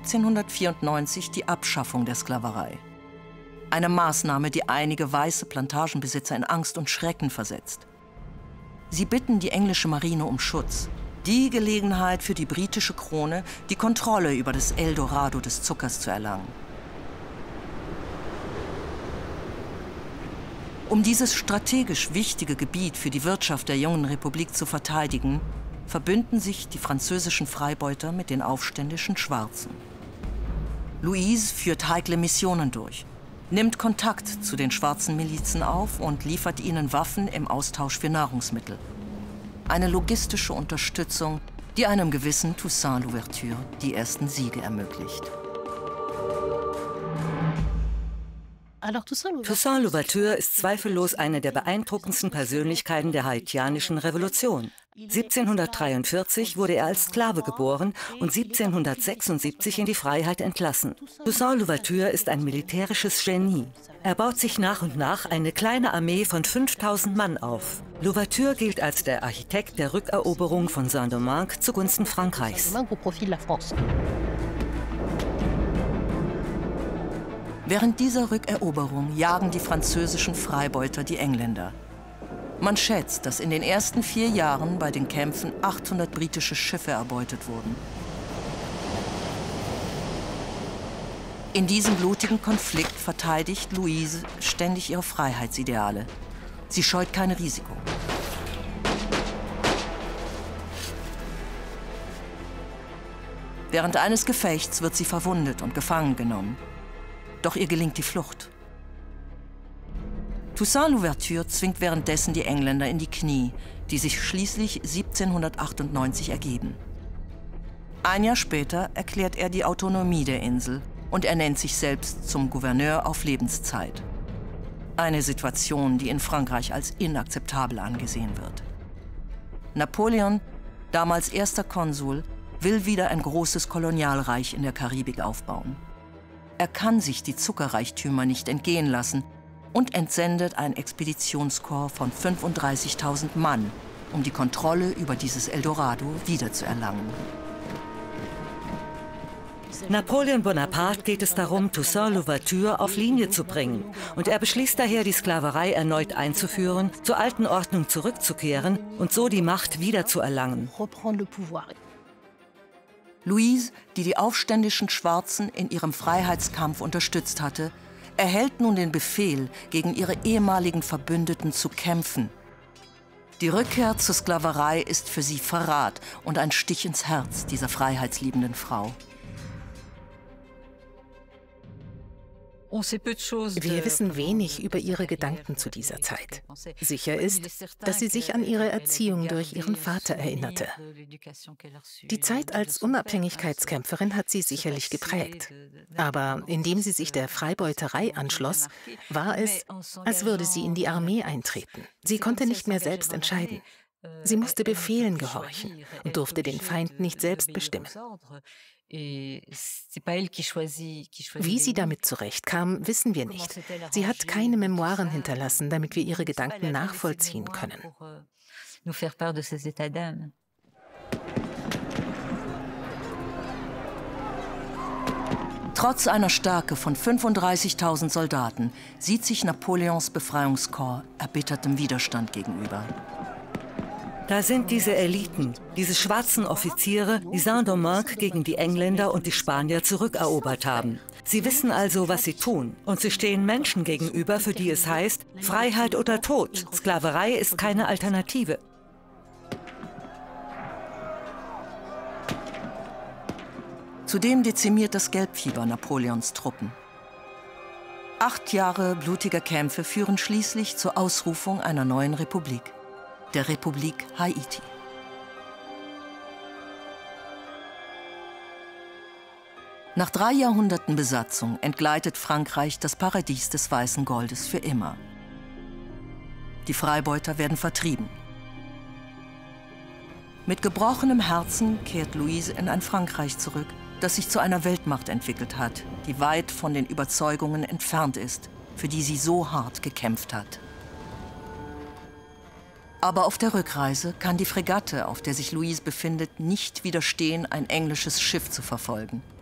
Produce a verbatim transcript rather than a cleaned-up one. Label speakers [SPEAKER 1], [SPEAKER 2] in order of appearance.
[SPEAKER 1] siebzehnhundertvierundneunzig die Abschaffung der Sklaverei. Eine Maßnahme, die einige weiße Plantagenbesitzer in Angst und Schrecken versetzt. Sie bitten die englische Marine um Schutz. Die Gelegenheit für die britische Krone, die Kontrolle über das Eldorado des Zuckers zu erlangen. Um dieses strategisch wichtige Gebiet für die Wirtschaft der jungen Republik zu verteidigen, verbünden sich die französischen Freibeuter mit den aufständischen Schwarzen. Louise führt heikle Missionen durch, nimmt Kontakt zu den schwarzen Milizen auf und liefert ihnen Waffen im Austausch für Nahrungsmittel. Eine logistische Unterstützung, die einem gewissen Toussaint Louverture die ersten Siege ermöglicht.
[SPEAKER 2] Toussaint Louverture ist zweifellos eine der beeindruckendsten Persönlichkeiten der haitianischen Revolution. siebzehnhundertdreiundvierzig wurde er als Sklave geboren und siebzehnhundertsechsundsiebzig in die Freiheit entlassen. Toussaint Louverture ist ein militärisches Genie. Er baut sich nach und nach eine kleine Armee von fünftausend Mann auf. Louverture gilt als der Architekt der Rückeroberung von Saint-Domingue zugunsten Frankreichs.
[SPEAKER 1] Während dieser Rückeroberung jagen die französischen Freibeuter die Engländer. Man schätzt, dass in den ersten vier Jahren bei den Kämpfen achthundert britische Schiffe erbeutet wurden. In diesem blutigen Konflikt verteidigt Louise ständig ihre Freiheitsideale. Sie scheut kein Risiko. Während eines Gefechts wird sie verwundet und gefangen genommen. Doch ihr gelingt die Flucht. Toussaint Louverture zwingt währenddessen die Engländer in die Knie, die sich schließlich siebzehnhundertachtundneunzig ergeben. Ein Jahr später erklärt er die Autonomie der Insel und ernennt sich selbst zum Gouverneur auf Lebenszeit. Eine Situation, die in Frankreich als inakzeptabel angesehen wird. Napoleon, damals erster Konsul, will wieder ein großes Kolonialreich in der Karibik aufbauen. Er kann sich die Zuckerreichtümer nicht entgehen lassen und entsendet ein Expeditionskorps von fünfunddreißigtausend Mann, um die Kontrolle über dieses Eldorado wiederzuerlangen.
[SPEAKER 2] Napoleon Bonaparte geht es darum, Toussaint Louverture auf Linie zu bringen. Und er beschließt daher, die Sklaverei erneut einzuführen, zur alten Ordnung zurückzukehren und so die Macht wiederzuerlangen.
[SPEAKER 1] Louise, die die aufständischen Schwarzen in ihrem Freiheitskampf unterstützt hatte, erhält nun den Befehl, gegen ihre ehemaligen Verbündeten zu kämpfen. Die Rückkehr zur Sklaverei ist für sie Verrat und ein Stich ins Herz dieser freiheitsliebenden Frau.
[SPEAKER 3] Wir wissen wenig über ihre Gedanken zu dieser Zeit. Sicher ist, dass sie sich an ihre Erziehung durch ihren Vater erinnerte. Die Zeit als Unabhängigkeitskämpferin hat sie sicherlich geprägt. Aber indem sie sich der Freibeuterei anschloss, war es, als würde sie in die Armee eintreten. Sie konnte nicht mehr selbst entscheiden. Sie musste Befehlen gehorchen und durfte den Feind nicht selbst bestimmen. Wie sie damit zurechtkam, wissen wir nicht. Sie hat keine Memoiren hinterlassen, damit wir ihre Gedanken nachvollziehen können.
[SPEAKER 1] Trotz einer Stärke von fünfunddreißigtausend Soldaten sieht sich Napoleons Befreiungskorps erbittertem Widerstand gegenüber.
[SPEAKER 2] Da sind diese Eliten, diese schwarzen Offiziere, die Saint-Domingue gegen die Engländer und die Spanier zurückerobert haben. Sie wissen also, was sie tun. Und sie stehen Menschen gegenüber, für die es heißt, Freiheit oder Tod. Sklaverei ist keine Alternative.
[SPEAKER 1] Zudem dezimiert das Gelbfieber Napoleons Truppen. Acht Jahre blutiger Kämpfe führen schließlich zur Ausrufung einer neuen Republik. Der Republik Haiti. Nach drei Jahrhunderten Besatzung entgleitet Frankreich das Paradies des weißen Goldes für immer. Die Freibeuter werden vertrieben. Mit gebrochenem Herzen kehrt Louise in ein Frankreich zurück, das sich zu einer Weltmacht entwickelt hat, die weit von den Überzeugungen entfernt ist, für die sie so hart gekämpft hat. Aber auf der Rückreise kann die Fregatte, auf der sich Louise befindet, nicht widerstehen, ein englisches Schiff zu verfolgen.